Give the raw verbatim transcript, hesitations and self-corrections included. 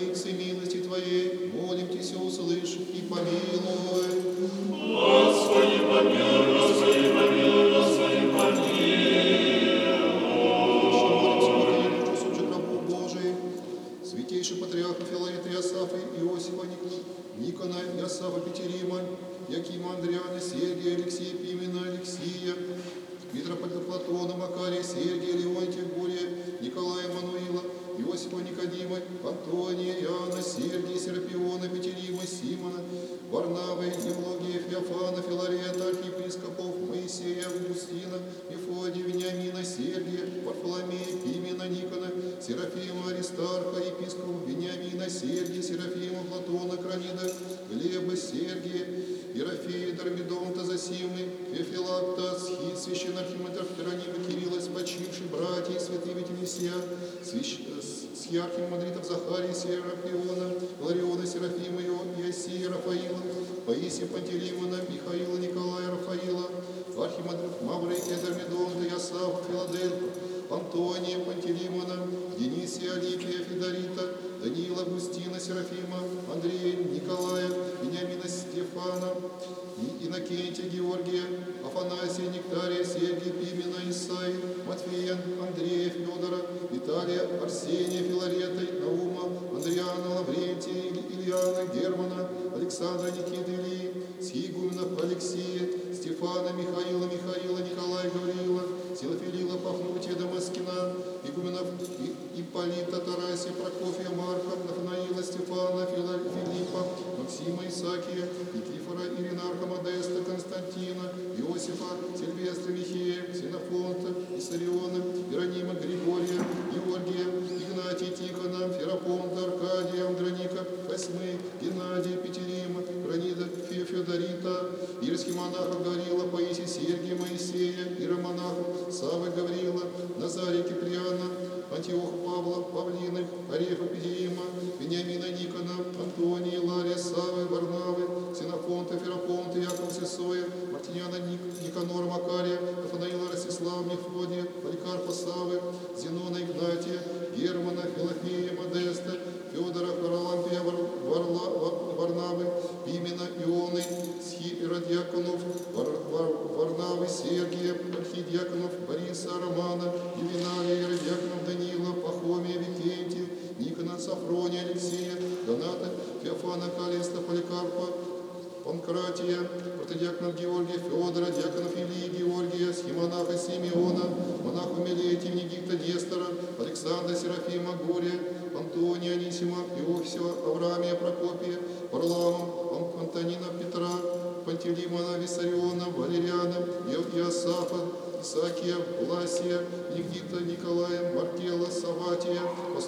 Всей милости Твоей, молим Тебя, услышь и помилуй. Господи, помилуй, Господи, помилуй, Господи, помилуй. Молимся, Богородице, душу сужих рабов Божиих, святейший патриарх Филарета Иосафа, Иосифа, Никона, Иосафа, Петерима, Якима, Андриана, Сергия, Алексея, Пимена, Алексия, митрополита Платона, Макария, Сергия, Леонтия, Гурия, Николая, Мануила, Иосифа, Никодима, Антония, Иоанна, Сергия, Серапиона, Петерима, Симона, Варнавы, Евлогия, Феофана, Филарета, архиепископов, Моисея, Августина, Мефодия, Вениамина, Сергия, Варфоломея, Пимена, Никона, Серафима, Аристарха, епископов Вениамина, Сергия, Серафима, Платона, Кранида, Глеба, Сергия, Ерофея, Дормидонта, Зосимы, Феофилакта, Схид, священноархимандрит Херонима, Кирилла, спочивший братья и святые Витимесия, схиархимандритов Захария, Серапиона, Лариона, Серафима, Иосия, Рафаила, Паисия, Пантелеймона, Михаила, Николая, Рафаила, архимандрит Маврикия, Дормидонта, Иосафа, Филадельфа, Антония, Пантелеймона, Денисия, Алипия, Федорита, Даниила, Августина, Серафима, Андрея, Николая, Вениамина, Стефана, Иннокентия, Георгия, Афанасия, Нектария, Сергия, Пимена, Исаи, Матфея, Андрея, Федора, Виталия, Арсения, Филарета, Наума, Андриана, Лаврентия, Ильяна, Германа, Александра, Никиты, Ильи, Сигуменов, Алексея, Стефана, Михаила, Михаила, Николая, Гавриила, Силофилила, Пафнутия, Дамаскина, Игуменов, Ипполита, Тарасия, Прокофия, Марка, Нафанаила, Стефана, Филиппа, Максима, Исаакия, Никифора, Иринарха, Модеста, Константина, Иосифа, Сильвестра, Михея, Ксенофонта, Исариона, Иеронима, Григория, Георгия, Игнатия, Тихона, Ферапонта, Аркадия, Андроника, Косьмы, Геннадия, Петерима, Кранида, Феодорита, ирских монахов Гаврила, Паисия, Сергия, Моисея, иеромонахов Савы, Гаврила, Назария, Киприана, Антиоха, Павла, Павлины, Орефа, Педиима, Вениамина, Никона, Антония, Лария, Савы, Варнавы, Ксенофонта, Ферапонта, Якова, Сесоя, Мартиняна, Никанора, Макария, Нафанаила, Ростислава, Мефодия, Поликарпа, Савы, Зенона, Игнатия, Германа, Филофея, Модеста, Федора, Харалампия, Варнавы, Пимена, Ионы, Схиродьяконов, Варнавы, Сергия, архидьяконов, Бориса, Романа, Ювеналия, Иродьяконов, Данила, Пахомия, Викентия, Никона, Сафрония, Алексея, Доната, Феофана, Калиста, Поликарпа, Панкратия, протодиаконов Георгия, Федора, диаконов Илии, Георгия, схимонаха Симеона, монахов Милетия, Венедикта, Нестора, Александра, Серафима, Гория, Антония, Анисима, Иофисева, Авраамия, Прокопия, Варлама, Антонина, Петра, Пантелеймона, Виссариона, Валериана, Иосафа, Исаакия, Власия, Венедикта, Николая, Маркела, Саватия,